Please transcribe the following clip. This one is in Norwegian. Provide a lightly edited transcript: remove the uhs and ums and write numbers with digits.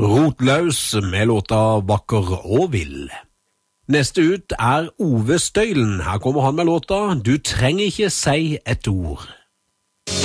Rotløs med låta Vakker og vill. Neste ut er Ove Støylen. Her kommer han med låta Du trenger ikke si et ord.